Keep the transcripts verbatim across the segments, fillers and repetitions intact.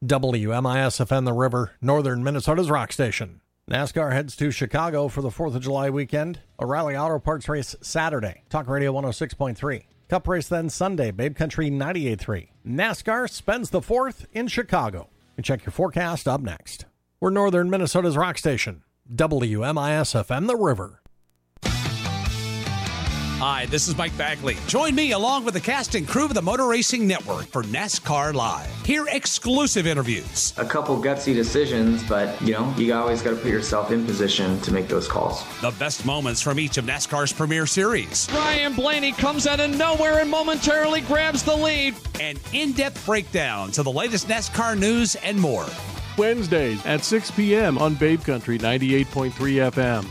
W M I S F M The River, northern Minnesota's rock station. NASCAR heads to Chicago for the fourth of July weekend. O'Reilly Auto Parts race Saturday. Talk Radio one oh six point three. Cup race then Sunday. Babe Country ninety-eight point three. NASCAR spends the fourth in Chicago. And check your forecast up next. We're northern Minnesota's rock station. W M I S F M The River. Hi, this is Mike Bagley. Join me along with the cast and crew of the Motor Racing Network for NASCAR Live. Hear exclusive interviews. A couple gutsy decisions, but, you know, you always got to put yourself in position to make those calls. The best moments from each of NASCAR's premier series. Ryan Blaney comes out of nowhere and momentarily grabs the lead. And in-depth breakdowns of the latest NASCAR news and more. Wednesdays at six p.m. on Babe Country ninety-eight point three F M.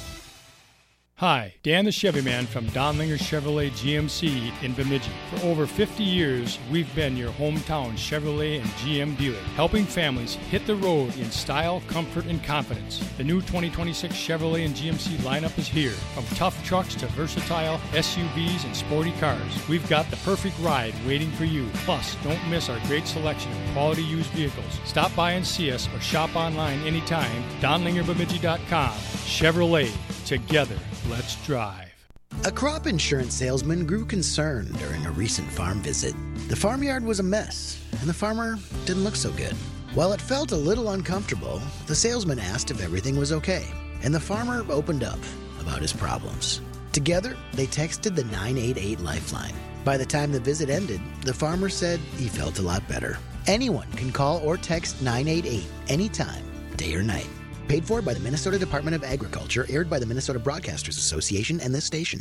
Hi, Dan the Chevy Man from Donlinger Chevrolet G M C in Bemidji. For over fifty years, we've been your hometown Chevrolet and G M dealer, helping families hit the road in style, comfort, and confidence. The new twenty twenty-six Chevrolet and G M C lineup is here. From tough trucks to versatile S U Vs and sporty cars, we've got the perfect ride waiting for you. Plus, don't miss our great selection of quality used vehicles. Stop by and see us or shop online anytime. Donlinger Bemidji dot com. Chevrolet. Together, let's drive. A crop insurance salesman grew concerned during a recent farm visit. The farmyard was a mess, and the farmer didn't look so good. While it felt a little uncomfortable, the salesman asked if everything was okay, and the farmer opened up about his problems. Together, they texted the nine eight eight Lifeline. By the time the visit ended, the farmer said he felt a lot better. Anyone can call or text nine eight eight anytime, day or night. Paid for by the Minnesota Department of Agriculture, aired by the Minnesota Broadcasters Association and this station.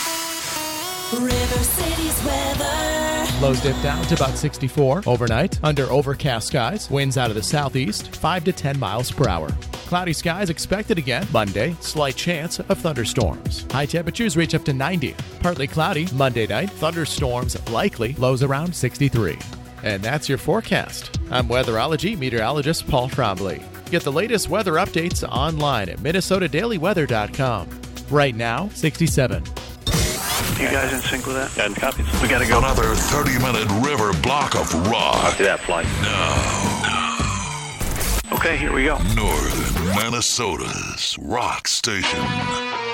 River City's weather. Lows dip down to about sixty-four overnight under overcast skies. Winds out of the southeast, five to ten miles per hour. Cloudy skies expected again Monday. Slight chance of thunderstorms. High temperatures reach up to ninety. Partly cloudy Monday night. Thunderstorms likely. Lows around sixty-three. And that's your forecast. I'm weatherology meteorologist Paul Trombley. Get the latest weather updates online at Minnesota Daily Weather dot com. Right now, sixty-seven. You guys in sync with that? Ten copies. We gotta go. Another thirty-minute river block of rock. After that flight. No. Okay, here we go. Northern Minnesota's rock station.